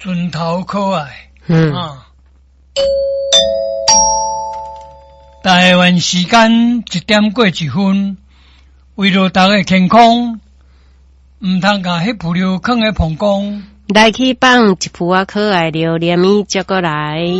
船头可爱。台湾时间1点过1分，为了大家健康，唔通甲迄布料放喺膀胱。 来去放一副可爱榴莲米接过来。